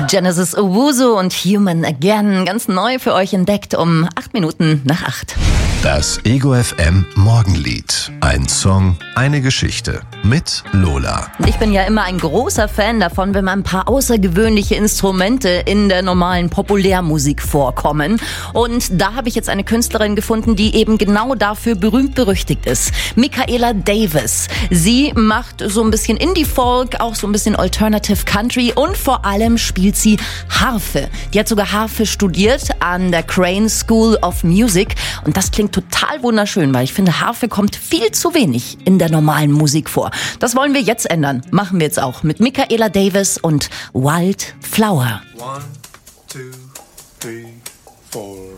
Genesis Owusu und Human Again, ganz neu für euch entdeckt um 8:08. Das Ego FM Morgenlied. Ein Song, eine Geschichte mit Lola. Ich bin ja immer ein großer Fan davon, wenn mal ein paar außergewöhnliche Instrumente in der normalen Populärmusik vorkommen. Und da habe ich jetzt eine Künstlerin gefunden, die eben genau dafür berühmt-berüchtigt ist. Michaela Davis. Sie macht so ein bisschen Indie-Folk, auch so ein bisschen Alternative Country und vor allem spielt sie Harfe. Die hat sogar Harfe studiert an der Crane School of Music und das klingt total wunderschön, weil ich finde, Harfe kommt viel zu wenig in der normalen Musik vor. Das wollen wir jetzt ändern. Machen wir jetzt auch mit Michaela Davis und Wildflower. 1, 2, 3, 4